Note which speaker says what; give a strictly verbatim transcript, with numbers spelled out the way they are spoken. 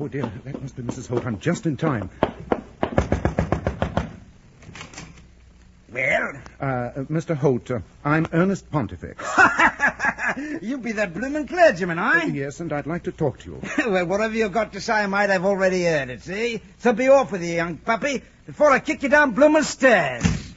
Speaker 1: dear, that must be Missus Holt. I'm just in time.
Speaker 2: Well?
Speaker 1: Uh, uh Mister Holt, uh, I'm Ernest Pontifex.
Speaker 2: You be that bloomin' clergyman, eh?
Speaker 1: Uh, yes, and I'd like to talk to you.
Speaker 2: Well, whatever you've got to say, I might have already heard it, see? So be off with you, young puppy, before I kick you down bloomin' stairs.